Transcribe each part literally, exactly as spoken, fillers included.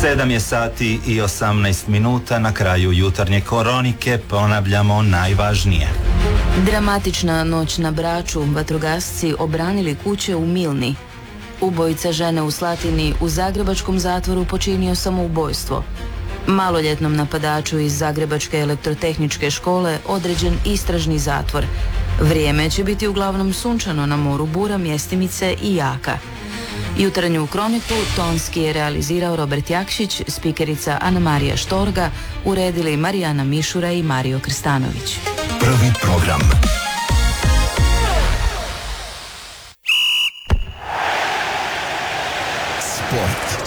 sedam je sati i osamnaest minuta, na kraju jutarnje koronike ponavljamo najvažnije. Dramatična noć na Braču, vatrogasci obranili kuće u Milni. Ubojica žene u Slatini u zagrebačkom zatvoru počinio samoubojstvo. Maloljetnom napadaču iz Zagrebačke elektrotehničke škole određen istražni zatvor. Vrijeme će biti uglavnom sunčano, na moru bura, mjestimice i jaka. Jutarnju kroniku tonski je realizirao Robert Jakšić, spikerica Ana Marija Štorga, uredili Marijana Mišura i Mario Krstanović. Prvi program. Sport.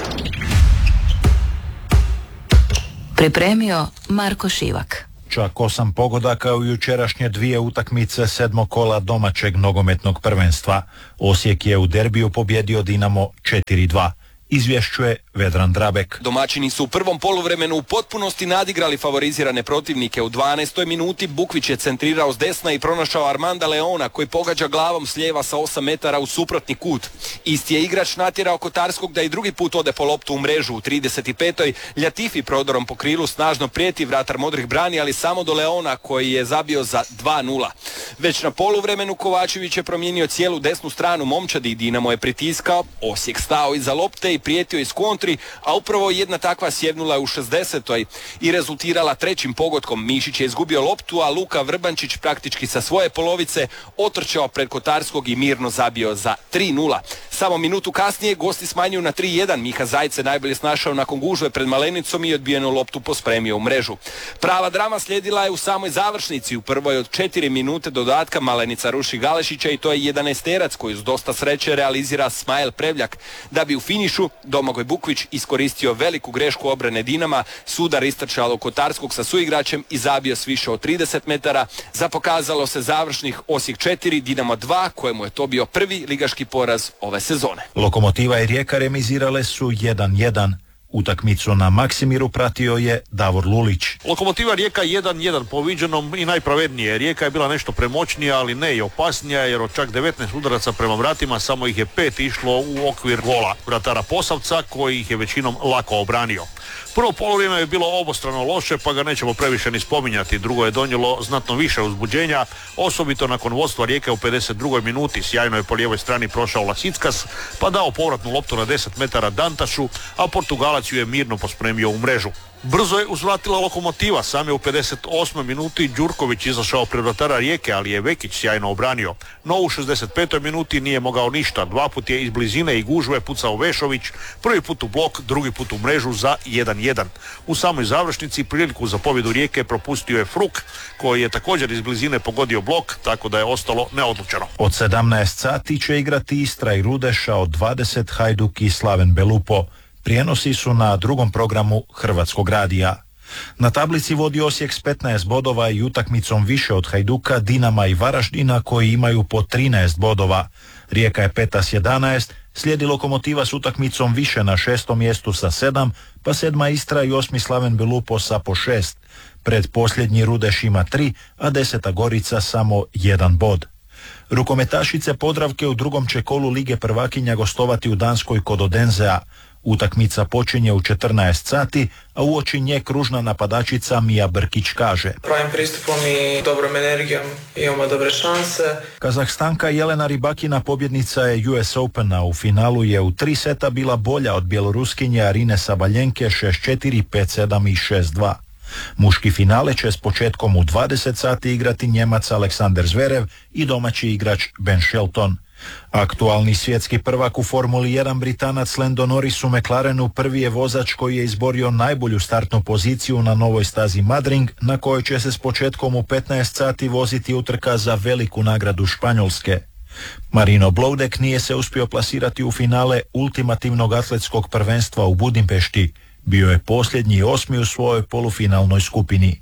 Pripremio Marko Šivak. Čak osam pogodaka u jučerašnje dvije utakmice sedmog kola domaćeg nogometnog prvenstva. Osijek je u derbiju pobjedio Dinamo četiri dva. Izvješćuje Vedran Drabek. Domaćini su u prvom poluvremenu u potpunosti nadigrali favorizirane protivnike. U dvanaestoj minuti Bukvić je centrirao s desna i pronašao Armanda Leona koji pogađa glavom s lijeva sa osam metara u suprotni kut. Isti je igrač natjerao Kotarskog da i drugi put ode po loptu u mrežu. U trideset petoj Ljatifi prodorom po krilu snažno prijeti, vratar modrih brani, ali samo do Leona koji je zabio za dva nula. Već na poluvremenu Kovačević je promijenio cijelu desnu stranu momčadi i Dinamo je pritiskao, Osijek stao iza lopte i prijetio iz kontri, a upravo jedna takva sjevnula u šezdesetoj i rezultirala trećim pogodkom. Mišić je izgubio loptu, a Luka Vrbančić praktički sa svoje polovice otrčao pred Kotarskog i mirno zabio za tri nula. Samo minutu kasnije gosti smanjuju na tri jedan. Miha Zajce najbolje snašao nakon gužve pred Malenicom i odbijenu loptu pospremio u mrežu. Prava drama slijedila je u samoj završnici. U prvoj od četiri minute dodatka Malenica ruši Galešića i to je jedanaesterac koji uz dosta sreće realizira Smajel Prevljak, da bi u finišu Domagoj Bukvić iskoristio veliku grešku obrane Dinama, sudar istrčalo Kotarskog sa suigračem i zabio s više od trideset metara. Za pokazalo se završnih Osijek četiri, Dinamo dva, kojemu je to bio prvi ligaški poraz ove sezone. Lokomotiva i Rijeka remizirale su jedan jedan. Utakmicu na Maksimiru pratio je Davor Lulić. Lokomotiva Rijeka jedan jedan po viđenom i najpravednije. Rijeka je bila nešto premoćnija, ali ne i opasnija, jer od čak devetnaest udaraca prema vratima samo ih je pet išlo u okvir gola vratara Posavca, koji ih je većinom lako obranio. Prvo polovrijeme je bilo obostrano loše, pa ga nećemo previše ni spominjati. Drugo je donijelo znatno više uzbuđenja, osobito nakon vodstva Rijeke u pedeset drugoj minuti. Sjajno je po lijevoj strani prošao Lasickas, pa dao povratnu loptu na deset metara Dantašu, a Portugalac ju je mirno pospremio u mrežu. Brzo je uzvratila Lokomotiva, sam je u pedeset osmoj minuti Đurković izašao pred vratara Rijeke, ali je Vekić sjajno obranio. No u šezdeset petoj minuti nije mogao ništa, dva put je iz blizine i gužve pucao Vešović, prvi put u blok, drugi put u mrežu za jedan jedan. U samoj završnici priliku za pobjedu Rijeke propustio je Fruk, koji je također iz blizine pogodio blok, tako da je ostalo neodlučeno. Od sedamnaest sati će igrati Istra i Rudeša, od dvadeset Hajduk i Slaven Belupo. Prijenosi su na drugom programu Hrvatskog radija. Na tablici vodi Osijek s petnaest bodova i utakmicom više od Hajduka, Dinama i Varaždina koji imaju po trinaest bodova. Rijeka je peta s jedanaest, slijedi Lokomotiva s utakmicom više na šestom mjestu sa sedam, pa sedma Istra i osmi Slaven Belupo sa po šest. Pred posljednji Rudeš ima tri, a deseta Gorica samo jedan bod. Rukometašice Podravke u drugom će kolu Lige prvakinja gostovati u Danskoj kod Odenzea. Utakmica počinje u četrnaest sati, a uoči nje kružna napadačica Mija Brkić kaže: pravim pristupom i dobrom energijom imamo dobre šanse. Kazahstanka Jelena Rybakina pobjednica je U S Opena. U finalu je u tri seta bila bolja od bjeloruskinje Arine Sabaljenke šest četiri, pet sedam i šest dva. Muški finale će s početkom u dvadeset sati igrati Njemac Aleksander Zverev i domaći igrač Ben Shelton. Aktualni svjetski prvak u Formuli jedan Britanac Lando Norris u McLarenu prvi je vozač koji je izborio najbolju startnu poziciju na novoj stazi Madring, na kojoj će se s početkom u petnaest sati voziti utrka za veliku nagradu Španjolske. Marino Bloudek nije se uspio plasirati u finale ultimativnog atletskog prvenstva u Budimpešti. Bio je posljednji i osmi u svojoj polufinalnoj skupini.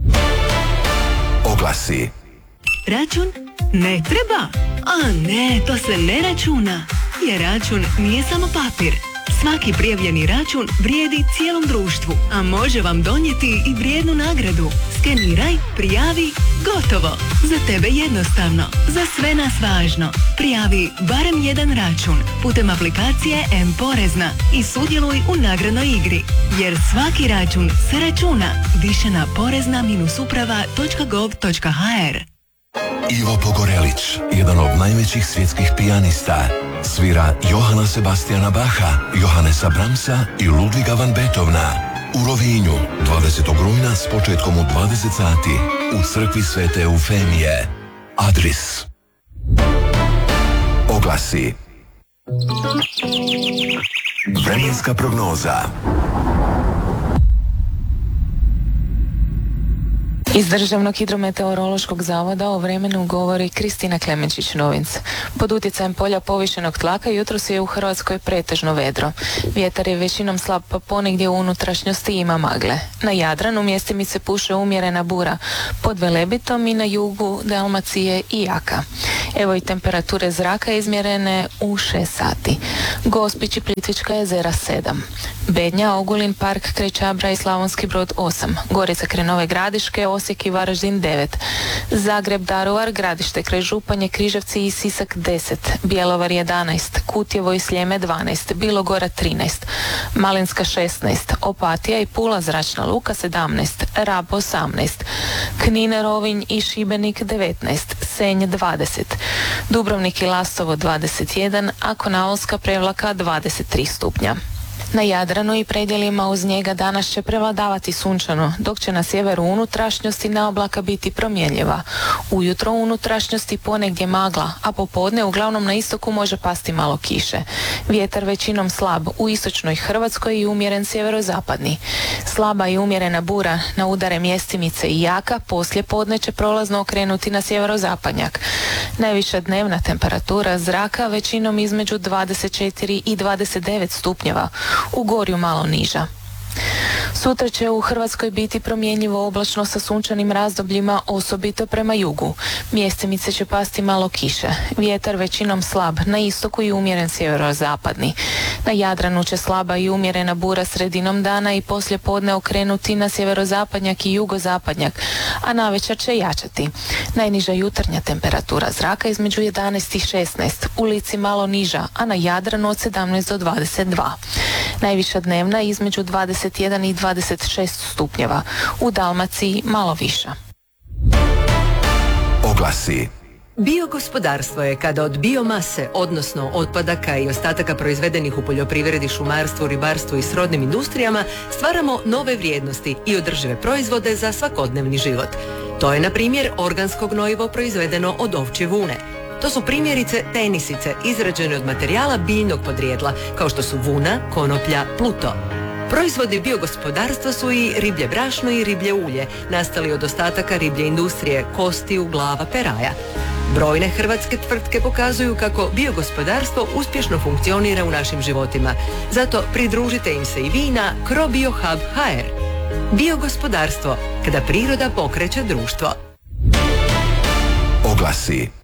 Oglasi. Račun ne treba. A ne, to se ne računa. Jer račun nije samo papir. Svaki prijavljeni račun vrijedi cijelom društvu, a može vam donijeti i vrijednu nagradu. Skeniraj, prijavi, gotovo. Za tebe jednostavno, za sve nas važno. Prijavi barem jedan račun putem aplikacije M-Porezna i sudjeluj u nagradnoj igri. Jer svaki račun se računa. Više na porezna uprava točka gov točka ha er. Ivo Pogorelić, jedan od najvećih svjetskih pijanista, svira Johana Sebastiana Bacha, Johannesa Brahmsa i Ludviga van Beethovena. U Rovinju, dvadesetog rujna s početkom u dvadeset sati, u crkvi Svete Eufemije. Adris. Oglasi. Vremenska prognoza. Iz Državnog hidrometeorološkog zavoda o vremenu govori Kristina Klemenčić-Novinc. Pod utjecajem polja povišenog tlaka jutros je u Hrvatskoj pretežno vedro. Vjetar je većinom slab, pa ponegdje u unutrašnjosti ima magle. Na Jadranu mjestimice puše umjerena bura, pod Velebitom i na jugu Dalmacije i jaka. Evo i temperature zraka izmjerene u šest sati. Gospić i Plitvička jezera sedam. Bednja, Ogulin, Park kraj Čabra i Slavonski Brod osam. Gorica kraj Nove Gradiške, Osijek i Varaždin devet. Zagreb, Daruvar, Gradište kraj Županje, Križevci i Sisak deset. Bjelovar jedanaest. Kutjevo i Sljeme dvanaest. Bilogora trinaest. Malinska šesnaest. Opatija i Pula zračna luka sedamnaest. Rab osamnaest. Knin, Rovinj i Šibenik devetnaest. Senj dvadeset. Dubrovnik i Lastovo dvadeset jedan, a Konavoska Prevlaka dvadeset tri stupnja. Na Jadranu i predjelima uz njega danas će prevladavati sunčano, dok će na sjeveru unutrašnjosti na oblaka biti promjenjiva. Ujutro u unutrašnjosti ponegdje magla, a popodne uglavnom na istoku može pasti malo kiše. Vjetar većinom slab u istočnoj Hrvatskoj i umjeren sjeverozapadni. Slaba i umjerena bura na udare mjestimice i jaka poslije podne će prolazno okrenuti na sjeverozapadnjak. Najviša dnevna temperatura zraka većinom između dvadeset četiri i dvadeset devet stupnjeva. U Gorju malo niža. Sutra će u Hrvatskoj biti promjenjivo oblačno sa sunčanim razdobljima, osobito prema jugu. Mjestimice će pasti malo kiše. Vjetar većinom slab, na istoku i umjeren sjeverozapadni. Na Jadranu će slaba i umjerena bura sredinom dana i poslije podne okrenuti na sjeverozapadnjak i jugozapadnjak, a navečer će jačati. Najniža jutarnja temperatura zraka između jedanaest i šesnaest, u Lici malo niža, a na Jadranu od sedamnaest do dvadeset dva. Najviša dnevna između dvadeset jedan i dvadeset šest stupnjeva, u Dalmaciji malo viša. Oglasi. Biogospodarstvo je kada od biomase, odnosno otpadaka i ostataka proizvedenih u poljoprivredi, šumarstvu, ribarstvu i srodnim industrijama, stvaramo nove vrijednosti i održive proizvode za svakodnevni život. To je, na primjer, organsko gnojivo proizvedeno od ovčje vune. To su primjerice tenisice izrađene od materijala biljnog podrijetla, kao što su vuna, konoplja, pluto. Proizvodi biogospodarstva su i riblje brašno i riblje ulje, nastali od ostataka riblje industrije, kostiju, glava, peraja. Brojne hrvatske tvrtke pokazuju kako biogospodarstvo uspješno funkcionira u našim životima. Zato pridružite im se i vi na Crobiohub točka ha er. Biogospodarstvo, kada priroda pokreće društvo. Oglasi.